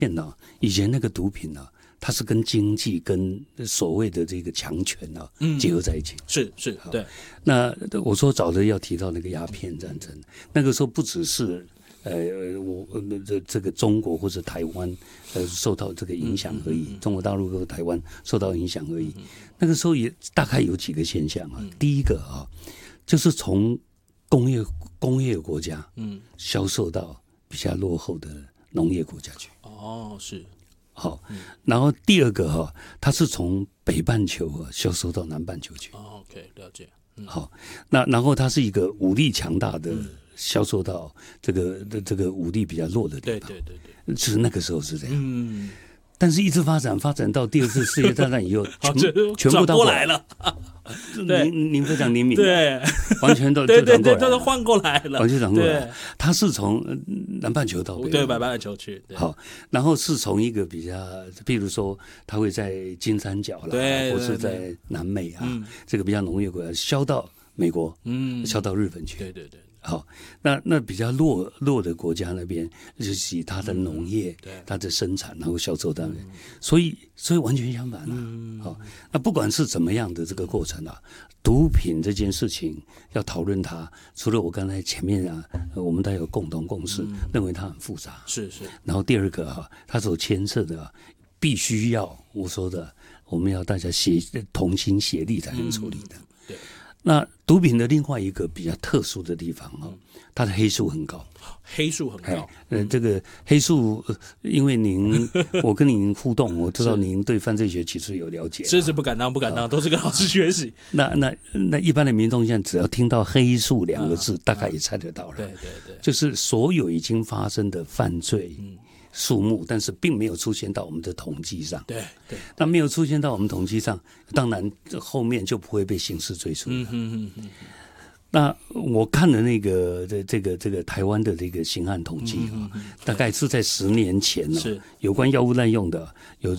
现呢，以前那个毒品呢，它是跟经济跟所谓的这个强权啊结合在一起。 是，对。 那我说早的要提到那个鸦片战争，那个时候不只是这个中国或者台湾受到这个影响而已，中国大陆和台湾受到影响而已。那个时候也大概有几个现象啊，第一个啊，就是从工业国家销售到比较落后的农业国家去。 哦，是。 好，然后第二个哈，它是从北半球销售到南半球去。 哦 ，OK， 了解。 好，那然后它是一个武力强大的销售到这个武力比较弱的地方。对，是那个时候是这样。但是一直发展到第二次世界大战以后，全部倒过来了。您非常灵敏， 对， 完全都对，都换过来了， 完全转过来。它是从南半球到北半球， 对，北半球去。 好，然后是从一个比较，譬如说，它会在金三角啦，或是在南美啊，这个比较农业国家销到美国，销到日本去。 对。 好，那比较弱的国家那边，就是以它的农业、它的生产，然后销售到那边，所以完全相反啊。好，那不管是怎么样的这个过程啊，毒品这件事情要讨论它，除了我刚才前面啊，我们大家有共同共识，认为它很复杂。 是。 然后第二个啊，它所牵涉的必须要我说的，我们要大家同心协力才能处理的。 对。 那毒品的另外一个比较特殊的地方它的黑数很高。 黑数很高。 这个黑数，因为我跟您互动，我知道您对犯罪学其实有了解。 是不敢当，都是跟老师学习。 那一般的民众现在只要听到黑数两个字，大概也猜得到了。 对， 就是所有已经发生的犯罪数目，但是并没有出现到我们的统计上。 对， 那没有出现到我们统计上，当然后面就不会被刑事追诉了。那我看了那个这个台湾的这个刑案统计大概是在10年前有关药物滥用的有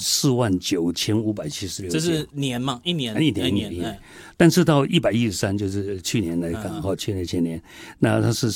49576件， 这是年嘛？一年。 但是到113，就是去年来看去年前年，那它是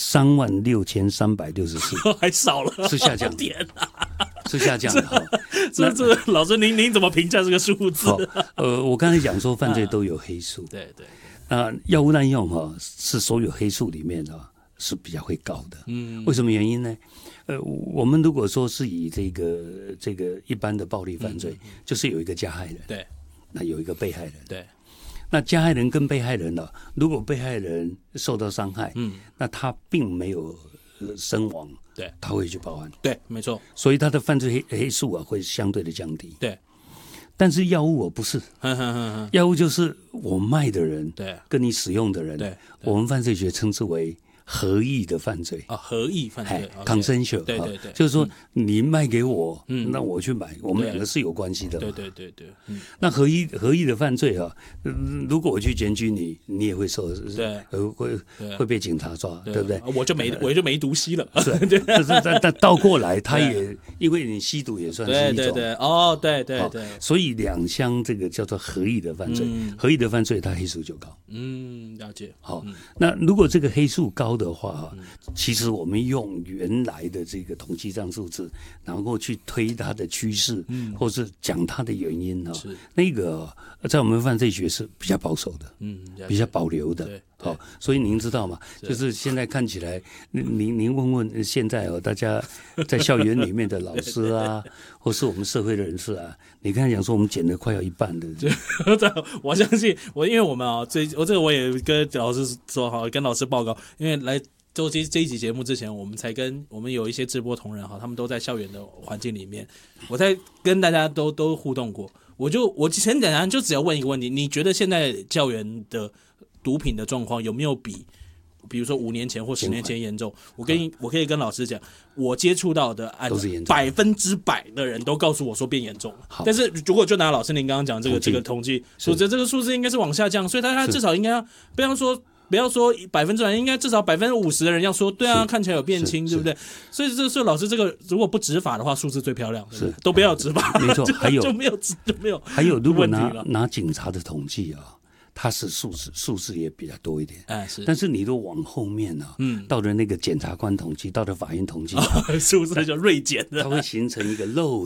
36364， 还少了， 是下降的。 天哪！ 是下降的。 这老师您怎么评价这个数字？ 我刚才讲说犯罪都有黑数。 对。 药物滥用是所有黑数里面是比较会高的。为什么原因呢？我们如果说是以这个一般的暴力犯罪，就是有一个加害人， 对， 那有一个被害人， 对。 那加害人跟被害人如果被害人受到伤害，那他并没有身亡， 对， 他会去报案， 对，没错。 所以他的犯罪黑数会相对的降低， 对。 但是药物不是，药物就是我卖的人， 对， 跟你使用的人，对，我们犯罪学称之为合意的犯罪合意犯罪 ，consensual， 对， 就是说你卖给我，那我去买，我们两个是有关系的， 对， 那合意的犯罪如果我去检举你，你也会受， 对， 会被警察抓，对不对？ 我就没毒吸了， 但倒过来，他也因为你吸毒也算是一种， 对， 所以两相这个叫做合意的犯罪，合意的犯罪它黑数就高， 了解。 好，那如果这个黑数高的话，其实我们用原来的这个统计上数字，然后去推它的趋势，或是讲它的原因那个在我们犯罪学是比较保守的，比较保留的。好，所以您知道吗？就是现在看起来，您问问现在大家在校园里面的老师啊，或是我们社会的人士啊，你刚才讲说我们减了快要一半的， 我相信因为我们这个我也跟老师说跟老师报告，因为来做这一集节目之前，我们才跟我们有一些直播同仁他们都在校园的环境里面，我在跟大家都互动过，我很简单就只要问一个问题，你觉得现在校园的毒品的状况有没有比如说5年前或10年前严重？我可以跟老师讲，我接触到的案子100%的人都告诉我说变严重了。但是如果就拿老师您刚刚讲这个统计，说这个数字应该是往下降，所以他至少应该不要说100%，应该至少50%的人要说对啊，看起来有变轻，对不对？所以这是老师这个如果不执法的话，数字最漂亮，是都不要执法， 没错。还有就没有， 还有如果拿警察的统计它是数字也比较多一点。 是。 但是你都往后面呢，到了那个检察官统计，到了法院统计， 数字就锐减的， 它会形成一个漏